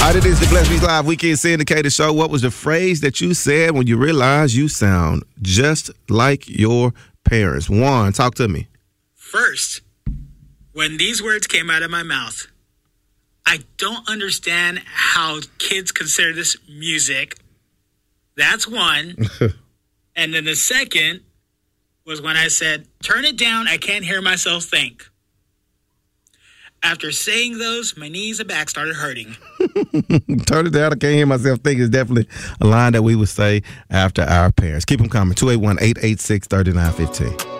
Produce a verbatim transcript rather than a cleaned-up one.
All right, it is the Bless Beats Live Weekend Syndicated Show. What was the phrase that you said when you realized you sound just like your parents? Juan, talk to me. First, when these words came out of my mouth, I don't understand how kids consider this music. That's one. And then the second was when I said, turn it down, I can't hear myself think. After saying those, my knees and back started hurting. Turn it down, I can't hear myself think is definitely a line that we would say after our parents. Keep them coming. two eight one, eight eight six, three nine one five.